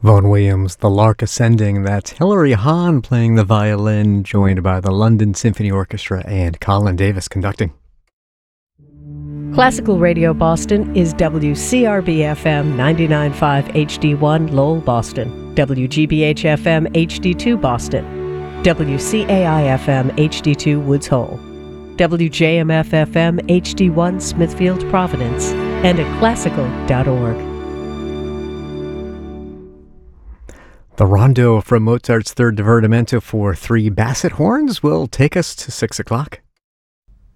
Vaughan Williams, The Lark Ascending. That's Hilary Hahn playing the violin, joined by the London Symphony Orchestra and Colin Davis conducting. Classical Radio Boston is WCRB-FM 99.5 HD1 Lowell, Boston, WGBH-FM HD2 Boston, WCAI-FM HD2 Woods Hole, WJMF-FM HD1 Smithfield, Providence, and at classical.org. The rondo from Mozart's Third Divertimento for 3 basset horns will take us to 6 o'clock.